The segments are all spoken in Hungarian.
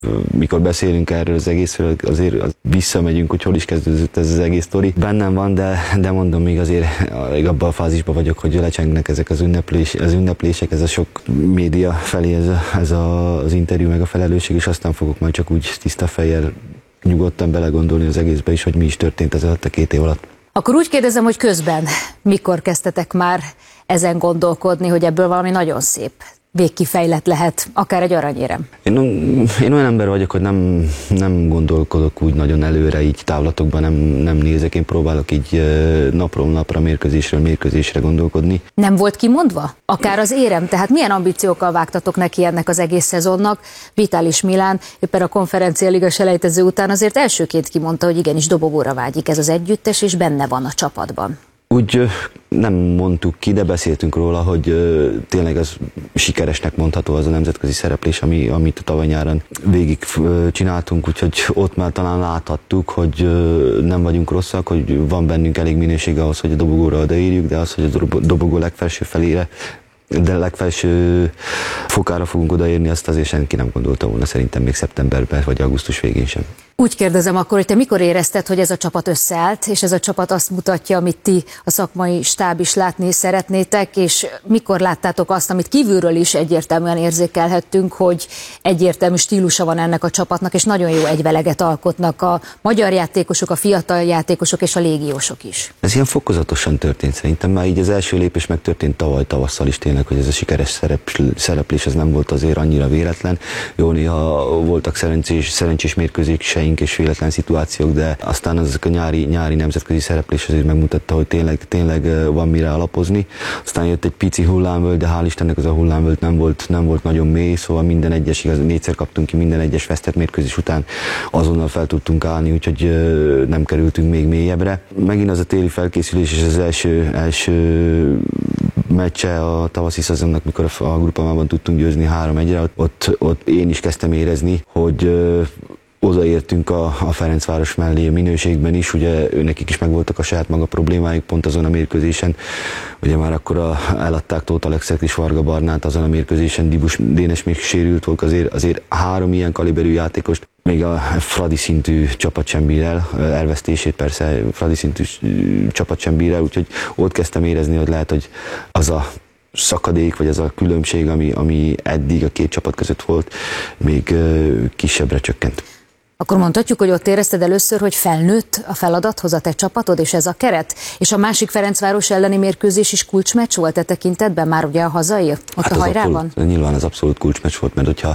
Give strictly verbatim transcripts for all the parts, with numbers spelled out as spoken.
Mikor beszélünk erről az egészről, azért visszamegyünk, hogy hol is kezdődött ez az egész sztori. Bennem van, de, de mondom, még azért még abban a fázisban vagyok, hogy lecsengnek ezek az, ünneplés, az ünneplések, ez a sok média felé, ez, a, ez a, az interjú meg a felelősség, és aztán fogok majd csak úgy tiszta fejjel nyugodtan belegondolni az egészbe is, hogy mi is történt ez alatt a két év alatt. Akkor úgy kérdezem, hogy közben mikor kezdtetek már ezen gondolkodni, hogy ebből valami nagyon szép, végkifejlett lehet, akár egy aranyérem? Én, én olyan ember vagyok, hogy nem, nem gondolkodok úgy nagyon előre, így távlatokban nem, nem nézek, én próbálok így napról napra, mérkőzésről mérkőzésre gondolkodni. Nem volt kimondva? Akár az érem? Tehát milyen ambíciókkal vágtatok neki ennek az egész szezonnak? Vitális Milán éppen a Konferencia Liga selejtező után azért elsőként kimondta, hogy igenis dobogóra vágyik ez az együttes, és benne van a csapatban. Úgy nem mondtuk ki, de beszéltünk róla, hogy tényleg az sikeresnek mondható az a nemzetközi szereplés, ami, amit a tavaly nyáron végig csináltunk, úgyhogy ott már talán láthattuk, hogy nem vagyunk rosszak, hogy van bennünk elég minőség ahhoz, hogy a dobogóra odaérjük, de az, hogy a dobogó legfelső felére, de legfelső fokára fogunk odaérni, azt azért senki nem gondolta volna szerintem még szeptemberben vagy augusztus végén sem. Úgy kérdezem akkor, hogy te mikor érezted, hogy ez a csapat összeállt, és ez a csapat azt mutatja, amit ti, a szakmai stáb is látni szeretnétek, és mikor láttátok azt, amit kívülről is egyértelműen érzékelhettünk, hogy egyértelmű stílusa van ennek a csapatnak, és nagyon jó egyveleget alkotnak a magyar játékosok, a fiatal játékosok és a légiósok is. Ez ilyen fokozatosan történt szerintem, már így az első lépés megtörtént tavaly tavasszal is tényleg, hogy ez a sikeres szerep, szereplés, ez nem volt azért annyira véletlen. Jó, néha voltak szerencsés, szerencsés mérkőzéseink és véletlen szituációk, de aztán ezek a nyári, nyári nemzetközi szereplés azért megmutatta, hogy tényleg, tényleg van mire alapozni. Aztán jött egy pici hullámvölgy, de hál' Istennek az a hullámvölgy nem volt, nem volt nagyon mély, szóval minden egyes, igaz, négyszer kaptunk ki minden egyes vesztett mérkőzés után, azonnal fel tudtunk állni, úgyhogy nem kerültünk még mélyebbre. Megint az a téli felkészülés és az első, első meccse a tavaszi szezonnak, mikor a grupamában tudtunk győzni három egyre, ott, ott én is kezdtem érezni, hogy odaértünk a, a Ferencváros mellé minőségben is, ugye nekik is megvoltak a saját maga problémáik pont azon a mérkőzésen, ugye már akkor a, eladták Tóth Alexet és Varga Barnát azon a mérkőzésen, Dibus Dénes még sérült volt, azért, azért három ilyen kaliberű játékost, még a Fradi szintű csapat sem bír el, elvesztését persze Fradi szintű csapat sem bír el, úgyhogy ott kezdtem érezni, hogy lehet, hogy az a szakadék, vagy az a különbség, ami, ami eddig a két csapat között volt, még kisebbre csökkent. Akkor mondhatjuk, hogy ott érezted először, hogy felnőtt a feladathoz a te csapatod, és ez a keret? És a másik Ferencváros elleni mérkőzés is kulcsmeccs volt e tekintetben, már ugye a hazai, ott hát a Hajrában? Abszolút, nyilván ez abszolút kulcsmeccs volt, mert hogyha,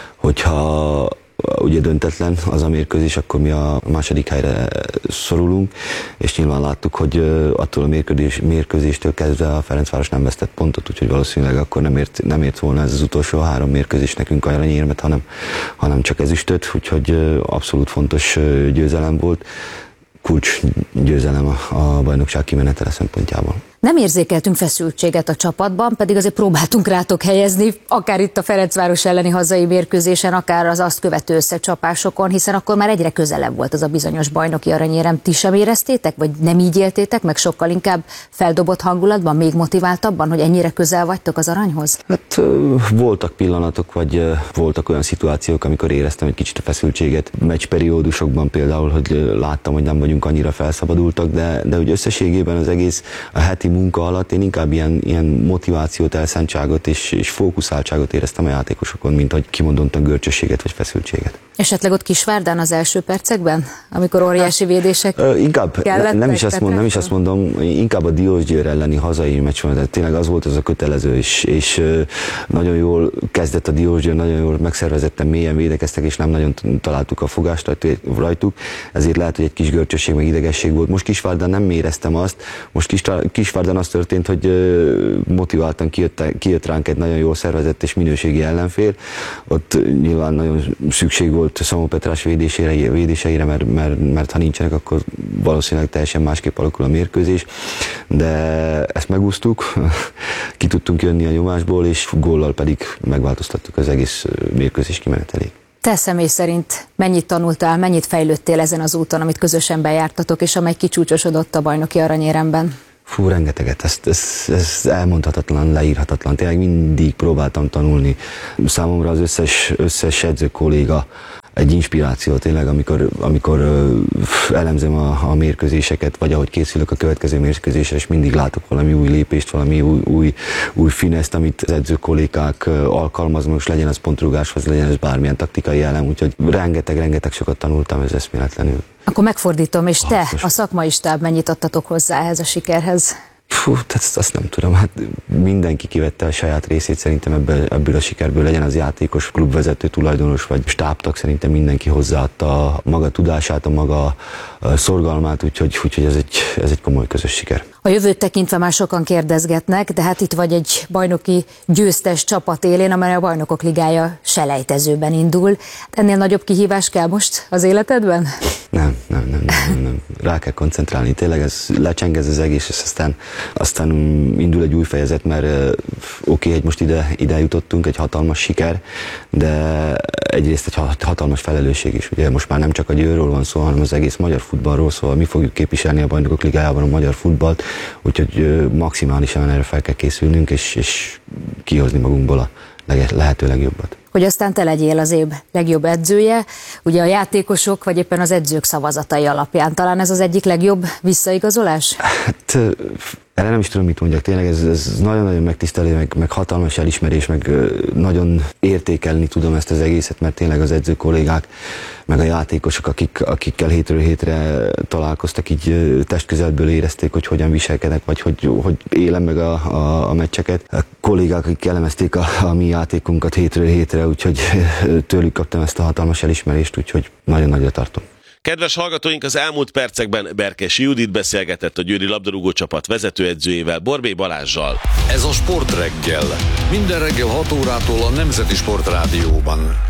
hogyha ugye döntetlen az a mérkőzés, akkor mi a második helyre szorulunk, és nyilván láttuk, hogy attól a mérkőzés, mérkőzéstől kezdve a Ferencváros nem vesztett pontot, úgyhogy valószínűleg akkor nem ért, nem ért volna ez az utolsó három mérkőzés nekünk aranyérmet, hanem, hanem csak ezüstöt, úgyhogy abszolút fontos győzelem volt, kulcs győzelem a, a bajnokság kimenetele szempontjából. Nem érzékeltünk feszültséget a csapatban, pedig azért próbáltunk rátok helyezni, akár itt a Ferencváros elleni hazai mérkőzésen, akár az azt követő összecsapásokon, hiszen akkor már egyre közelebb volt az a bizonyos bajnoki aranyérem. Ti sem éreztétek, vagy nem így éltétek meg, sokkal inkább feldobott hangulatban, még motiváltabban, hogy ennyire közel vagytok az aranyhoz? Hát voltak pillanatok, vagy voltak olyan szituációk, amikor éreztem egy kicsit a feszültséget. Meccsperiódusokban például, hogy láttam, hogy nem vagyunk annyira felszabadultak, de, de úgy összességében az egész a heti munka alatt én inkább ilyen, ilyen motivációt, elszántságot és, és fókuszáltságot éreztem a játékosokon, mint hogy kimondottan görcsösséget vagy feszültséget. Esetleg ott Kisvárdán az első percekben, amikor óriási védések Ö, inkább, ne, nem, is azt mondom, nem is azt mondom, inkább a Diósgyőr elleni hazai meccs van, tényleg az volt az a kötelező, és, és nagyon jól kezdett a Diósgyőr, nagyon jól megszervezetten, mélyen védekeztek, és nem nagyon találtuk a fogást rajtuk, ezért lehet, hogy egy kis görcsösség, meg idegesség volt. Most Kisvárdán nem éreztem azt, most kis, Kisvárdán az történt, hogy motiváltan kijött, kijött ránk egy nagyon jól szervezett és minőségi ellenfél, ott nyilván nagyon szükség volt Szamó Petrás védésére, védéseire, mert, mert, mert ha nincsenek, akkor valószínűleg teljesen másképp alakul a mérkőzés, de ezt megúsztuk, ki tudtunk jönni a nyomásból, és góllal pedig megváltoztattuk az egész mérkőzés kimenetelét. Te személy szerint mennyit tanultál, mennyit fejlődtél ezen az úton, amit közösen bejártatok, és amely kicsúcsosodott a bajnoki aranyéremben? Fú, rengeteget, ez, ez, ez elmondhatatlan, leírhatatlan. Tényleg mindig próbáltam tanulni. Számomra az összes, összes edző kolléga egy inspiráció tényleg, amikor, amikor uh, elemzem a, a mérkőzéseket, vagy ahogy készülök a következő mérkőzésre, és mindig látok valami új lépést, valami új, új, új fineszt, amit az edző kollégák uh, alkalmaznak, és legyen az pontrugáshoz, legyen ez bármilyen taktikai elem, úgyhogy rengeteg-rengeteg sokat tanultam, ez eszméletlenül. Akkor megfordítom, és te, ah, a szakmai stáb mennyit adtatok hozzá ehhez a sikerhez? Fú, ezt azt nem tudom, hát mindenki kivette a saját részét szerintem ebből, ebből a sikerből, legyen az játékos, klubvezető, tulajdonos vagy stábtag, szerintem mindenki hozzáadta a maga tudását, a maga szorgalmát, úgyhogy, úgyhogy ez, egy, ez egy komoly közös siker. A jövőt tekintve már sokan kérdezgetnek, de hát itt vagy egy bajnoki győztes csapat élén, amely a Bajnokok Ligája selejtezőben indul. Ennél nagyobb kihívás kell most az életedben? Nem, nem, nem, nem, nem. Rá kell koncentrálni. Tényleg ez lecseng ez az egész, és aztán, aztán indul egy új fejezet, mert oké, okay, hogy most ide, ide jutottunk, egy hatalmas siker, de egyrészt egy hatalmas felelősség is. Ugye most már nem csak a Győrről van szó, hanem az egész magyar futballról, szóval mi fogjuk képviselni a Bajnokok Ligájában a magyar futballt, úgyhogy maximálisan erre fel kell készülnünk, és, és kihozni magunkból a lehető legjobbat. Hogy aztán te legyél az év legjobb edzője, ugye a játékosok, vagy éppen az edzők szavazatai alapján. Talán ez az egyik legjobb visszaigazolás? Hát erre nem is tudom, mit mondjak. Tényleg ez, ez nagyon-nagyon megtisztelő, meg, meg hatalmas elismerés, meg nagyon értékelni tudom ezt az egészet, mert tényleg az edző kollégák, meg a játékosok, akik, akikkel hétről hétre találkoztak, így testközelből érezték, hogy hogyan viselkednek, vagy hogy, hogy élem meg a, a, a meccseket. A kollégák, akik elemezték a, a mi játékunkat hétről hétre, úgyhogy tőlük kaptam ezt a hatalmas elismerést, úgyhogy nagyon nagyra tartom. Kedves hallgatóink, az elmúlt percekben Berkesi Judit beszélgetett a győri labdarúgó csapat vezetőedzőjével, Borbély Balázssal. Ez a Sportreggel. Minden reggel hat órától a Nemzeti Sportrádióban.